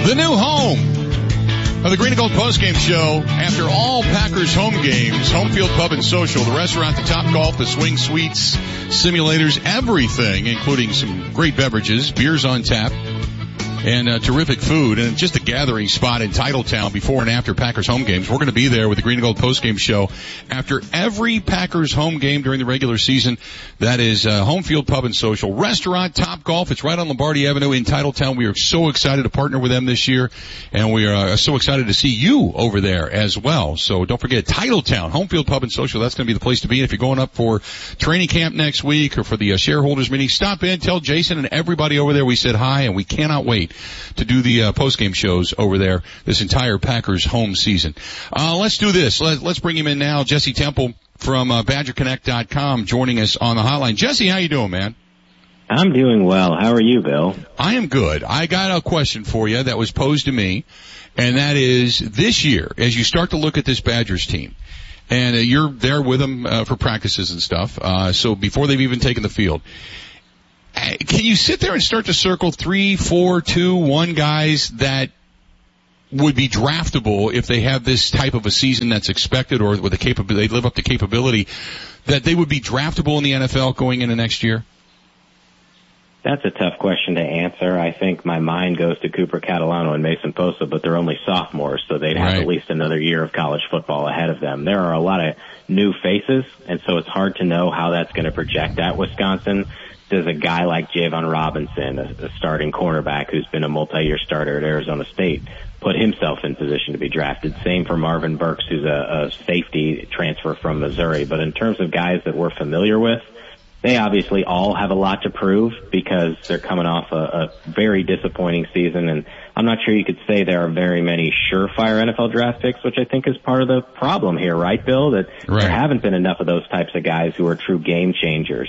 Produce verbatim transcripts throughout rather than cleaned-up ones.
The new home of the Green and Gold postgame show after all Packers home games, Home Field Pub and Social, the restaurant, the Top Golf, the Swing Suites, simulators, everything, including some great beverages, beers on tap, and uh, terrific food, and just a gathering spot in Titletown before and after Packers home games. We're going to be there with the Green and Gold postgame show after every Packers home game during the regular season. That is uh, Home Field Pub and Social, restaurant, Top Golf. It's right on Lombardi Avenue in Titletown. We are so excited to partner with them this year, and we are uh, so excited to see you over there as well. So don't forget, Titletown, Home Field Pub and Social. That's going to be the place to be. If you're going up for training camp next week or for the uh, shareholders meeting, stop in, tell Jason and everybody over there we said hi, and we cannot wait to do the uh, post-game shows over there this entire Packers home season. Uh, let's do this. Let, let's bring him in now. Jesse Temple from uh, Badger Connect dot com joining us on the hotline. Jesse, how you doing, man? I'm doing well. How are you, Bill? I am good. I got a question for you that was posed to me, and that is this year, as you start to look at this Badgers team, and uh, you're there with them uh, for practices and stuff, uh, so before they've even taken the field, can you sit there and start to circle three, four, two, one guys that would be draftable if they have this type of a season that's expected, or with the capability, they live up to capability, that they would be draftable in the N F L going into next year? That's a tough question to answer. I think my mind goes to Cooper Catalano and Mason Posa, but they're only sophomores, so they'd have right. at least another year of college football ahead of them. There are a lot of new faces, and so it's hard to know how that's going to project at Wisconsin. Does a guy like Javon Robinson, a, a starting cornerback who's been a multi-year starter at Arizona State, put himself in position to be drafted? Same for Marvin Burks, who's a, a safety transfer from Missouri. But in terms of guys that we're familiar with, they obviously all have a lot to prove because they're coming off a, a very disappointing season. And I'm not sure you could say there are very many surefire N F L draft picks, which I think is part of the problem here, right, Bill? That right. there haven't been enough of those types of guys who are true game changers.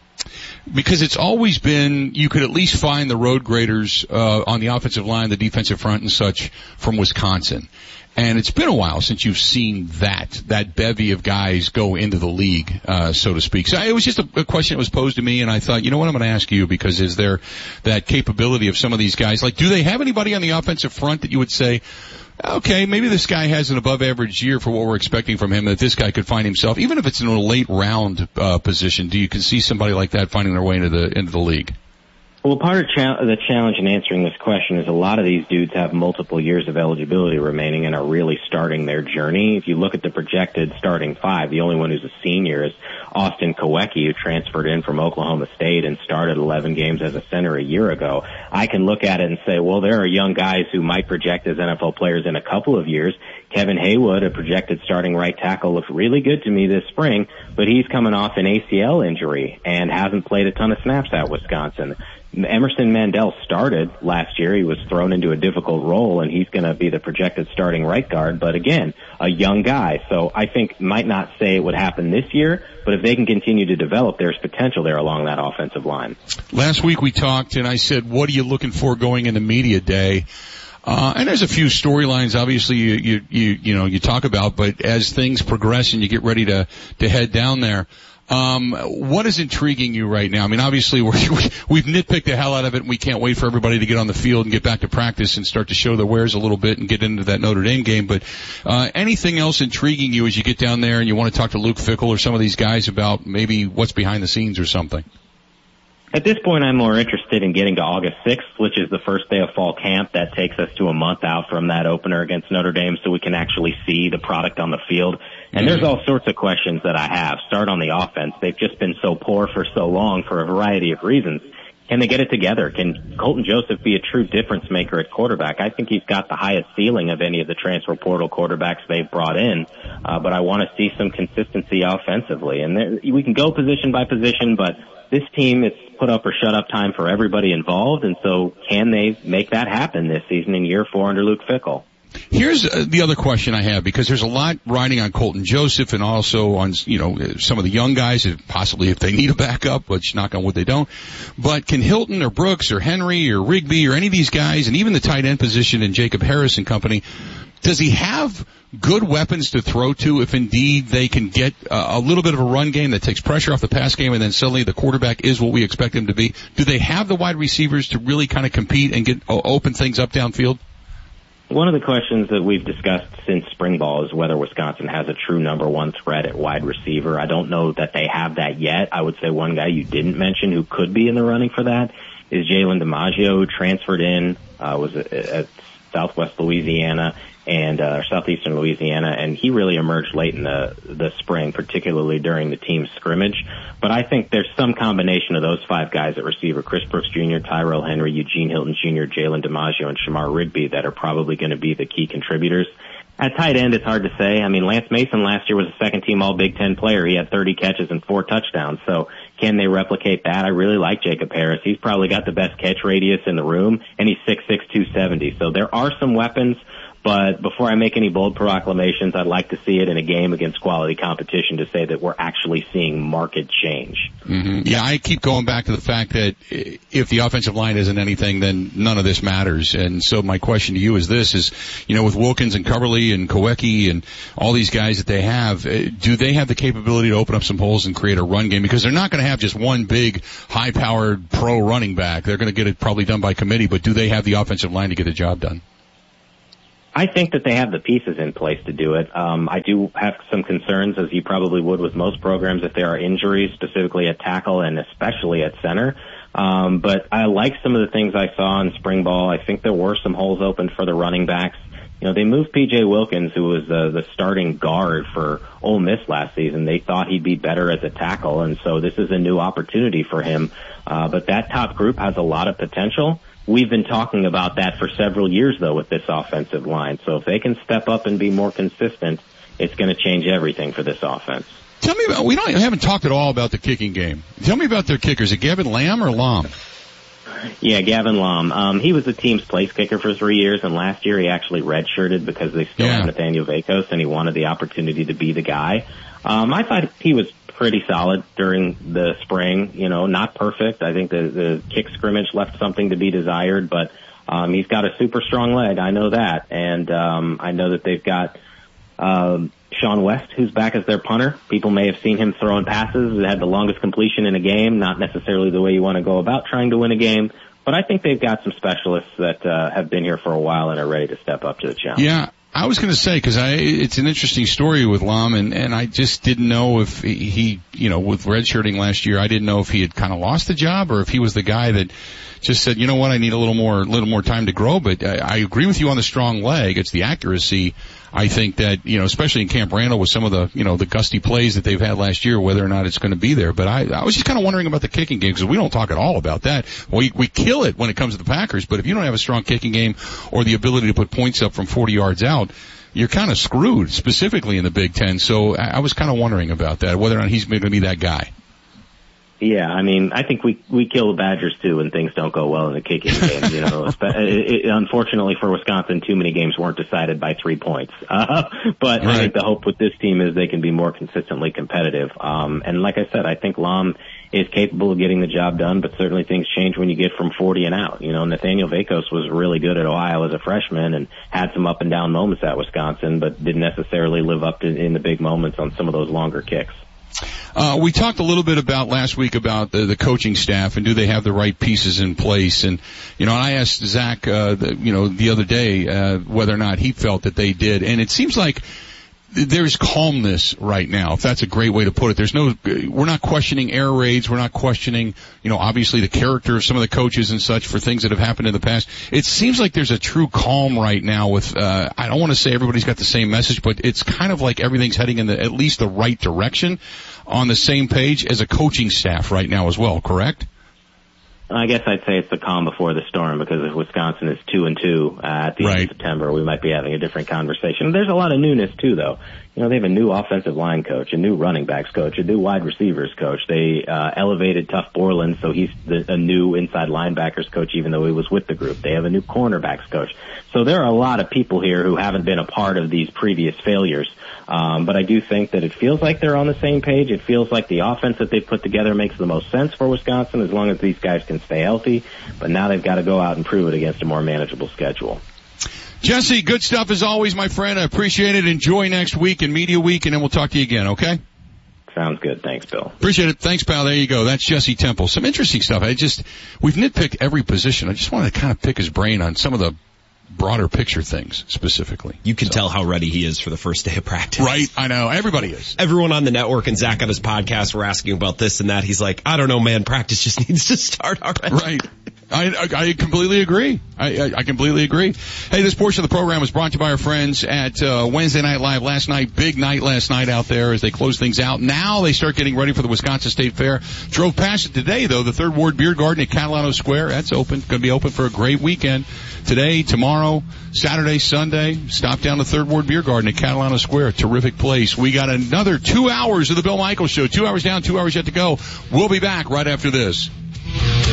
Because it's always been, you could at least find the road graders uh, on the offensive line, the defensive front and such from Wisconsin. And it's been a while since you've seen that, that bevy of guys go into the league, uh, so to speak. So it was just a, a question that was posed to me, and I thought, you know what, I'm going to ask you, because is there that capability of some of these guys? Like, do they have anybody on the offensive front that you would say, okay, maybe this guy has an above-average year for what we're expecting from him, that this guy could find himself, even if it's in a late-round uh, position, do you can see somebody like that finding their way into the into the league? Well, part of cha- the challenge in answering this question is a lot of these dudes have multiple years of eligibility remaining and are really starting their journey. If you look at the projected starting five, the only one who's a senior is Austin Kowecki, who transferred in from Oklahoma State and started eleven games as a center a year ago. I can look at it and say, well, there are young guys who might project as N F L players in a couple of years. Kevin Haywood, a projected starting right tackle, looks really good to me this spring, but he's coming off an A C L injury and hasn't played a ton of snaps at Wisconsin. Emerson Mandel started last year. He was thrown into a difficult role, and he's going to be the projected starting right guard. But again, a young guy. So I think might not say it would happen this year, but if they can continue to develop, there's potential there along that offensive line. Last week we talked, and I said, what are you looking for going into media day? Uh, and there's a few storylines, obviously, you, you, you, you know, you talk about, but as things progress and you get ready to, to head down there, Um, what is intriguing you right now? I mean, obviously we're, we, we've nitpicked the hell out of it, and we can't wait for everybody to get on the field and get back to practice and start to show their wares a little bit and get into that Notre Dame game. But uh, anything else intriguing you as you get down there and you want to talk to Luke Fickell or some of these guys about maybe what's behind the scenes or something? At this point, I'm more interested in getting to August sixth, which is the first day of fall camp. That takes us to a month out from that opener against Notre Dame, so we can actually see the product on the field. And there's all sorts of questions that I have. Start on the offense. They've just been so poor for so long for a variety of reasons. Can they get it together? Can Colton Joseph be a true difference maker at quarterback? I think he's got the highest ceiling of any of the transfer portal quarterbacks they've brought in, uh, but I want to see some consistency offensively. And there, we can go position by position, but this team, it's put up or shut up time for everybody involved, and so can they make that happen this season in year four under Luke Fickell? Here's uh, the other question I have, because there's a lot riding on Colton Joseph and also on, you know, some of the young guys, possibly if they need a backup, which knock on wood they don't. But can Hilton or Brooks or Henry or Rigby or any of these guys, and even the tight end position in Jacob Harris and company, does he have good weapons to throw to if indeed they can get uh, a little bit of a run game that takes pressure off the pass game and then suddenly the quarterback is what we expect him to be? Do they have the wide receivers to really kind of compete and get uh, open things up downfield? One of the questions that we've discussed since spring ball is whether Wisconsin has a true number one threat at wide receiver. I don't know that they have that yet. I would say one guy you didn't mention who could be in the running for that is Jalen DiMaggio, who transferred in, uh, was at Southwest Louisiana and uh, Southeastern Louisiana, and he really emerged late in the the spring, particularly during the team scrimmage. But I think there's some combination of those five guys at receiver: Chris Brooks Junior, Tyrell Henry, Eugene Hilton Junior, Jalen DiMaggio, and Shamar Rigby, that are probably going to be the key contributors. At tight end, it's hard to say. I mean, Lance Mason last year was a second-team All-Big Ten player. He had thirty catches and four touchdowns. So can they replicate that? I really like Jacob Harris. He's probably got the best catch radius in the room, and he's six six, two seventy. So there are some weapons. But before I make any bold proclamations, I'd like to see it in a game against quality competition to say that we're actually seeing market change. Mm-hmm. Yeah, I keep going back to the fact that if the offensive line isn't anything, then none of this matters. And so my question to you is this, is, you know, with Wilkins and Coverly and Kowecki and all these guys that they have, do they have the capability to open up some holes and create a run game? Because they're not going to have just one big, high-powered pro running back. They're going to get it probably done by committee, but do they have the offensive line to get the job done? I think that they have the pieces in place to do it. Um, I do have some concerns, as you probably would with most programs, if there are injuries, specifically at tackle and especially at center. Um, but I like some of the things I saw in spring ball. I think there were some holes open for the running backs. You know, they moved P J Wilkins, who was uh, the starting guard for Ole Miss last season. They thought he'd be better as a tackle, and so this is a new opportunity for him. Uh, but that top group has a lot of potential. We've been talking about that for several years, though, with this offensive line. So if they can step up and be more consistent, it's going to change everything for this offense. Tell me about, we don't, haven't talked at all about the kicking game. Tell me about their kickers. Is it Gavin Lamb or Lom? Yeah, Gavin Lom. Um, he was the team's place kicker for three years, and last year he actually redshirted because they still yeah. have Nathaniel Vakos, and he wanted the opportunity to be the guy. Um, I thought he was pretty solid during the spring, you know, not perfect. I think the, the kick scrimmage left something to be desired, but um, he's got a super strong leg. I know that. And um, I know that they've got um, Sean West, who's back as their punter. People may have seen him throwing passes that had the longest completion in a game, not necessarily the way you want to go about trying to win a game. But I think they've got some specialists that uh, have been here for a while and are ready to step up to the challenge. Yeah. I was going to say, because I, it's an interesting story with Lom, and, and I just didn't know if he, he, you know, with redshirting last year, I didn't know if he had kind of lost the job or if he was the guy that just said, you know what, I need a little more, little more time to grow. But I, I agree with you on the strong leg. It's the accuracy. I think that, you know, especially in Camp Randall with some of the, you know, the gusty plays that they've had last year, whether or not it's going to be there. But I, I was just kind of wondering about the kicking game, because we don't talk at all about that. We, we kill it when it comes to the Packers, but if you don't have a strong kicking game or the ability to put points up from forty yards out, you're kind of screwed, specifically in the Big Ten. So I, I was kind of wondering about that, whether or not he's going to be that guy. Yeah, I mean, I think we we kill the Badgers too when things don't go well in the kicking game. You know, it, it, unfortunately for Wisconsin, too many games weren't decided by three points. Uh, but right. I think the hope with this team is they can be more consistently competitive. Um, and like I said, I think Lom is capable of getting the job done, but certainly things change when you get from forty and out. You know, Nathaniel Vakos was really good at Ohio as a freshman and had some up and down moments at Wisconsin, but didn't necessarily live up to in the big moments on some of those longer kicks. Uh, we talked a little bit about last week about the, the coaching staff and do they have the right pieces in place. And, you know, I asked Zach, uh, the, you know, the other day, uh, whether or not he felt that they did. And it seems like there's calmness right now, if that's a great way to put it. There's no, we're not questioning air raids. We're not questioning, you know, obviously the character of some of the coaches and such for things that have happened in the past. It seems like there's a true calm right now with, uh, I don't want to say everybody's got the same message, but it's kind of like everything's heading in the, at least the right direction, on the same page as a coaching staff right now as well, correct? I guess I'd say it's the calm before the storm, because if Wisconsin is two and two uh, at the right. end of September, we might be having a different conversation. There's a lot of newness too, though. You know, they have a new offensive line coach, a new running backs coach, a new wide receivers coach. They uh, elevated Tuff Borland, so he's the, a new inside linebackers coach, even though he was with the group. They have a new cornerbacks coach. So there are a lot of people here who haven't been a part of these previous failures. Um, but I do think that it feels like they're on the same page. It feels like the offense that they've put together makes the most sense for Wisconsin as long as these guys can stay healthy. But now they've got to go out and prove it against a more manageable schedule. Jesse, good stuff as always, my friend. I appreciate it. Enjoy next week and Media Week, and then we'll talk to you again, okay? Sounds good. Thanks, Bill. Appreciate it. Thanks, pal. There you go. That's Jesse Temple. Some interesting stuff. I just, we've nitpicked every position. I just wanted to kind of pick his brain on some of the broader picture things specifically. You can so. tell how ready he is for the first day of practice. Right, I know. Everybody is. Everyone on the network and Zach on his podcast were asking about this and that. He's like, I don't know, man. Practice just needs to start already. Right. I, I, I completely agree. I, I, I completely agree. Hey, this portion of the program was brought to you by our friends at uh, Wednesday Night Live last night. Big night last night out there as they close things out. Now they start getting ready for the Wisconsin State Fair. Drove past it today, though. The Third Ward Beer Garden at Catalano Square. That's open. Going to be open for a great weekend. Today, tomorrow, Saturday, Sunday. Stop down to Third Ward Beer Garden at Catalano Square. Terrific place. We got another two hours of the Bill Michaels Show. Two hours down, two hours yet to go. We'll be back right after this.